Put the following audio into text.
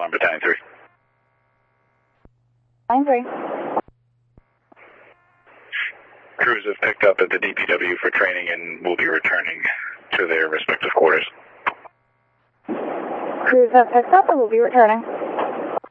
Alarm Battalion 3. Line 3. Crews have picked up at the DPW for training and will be returning to their respective quarters. Crews have picked up and will be returning.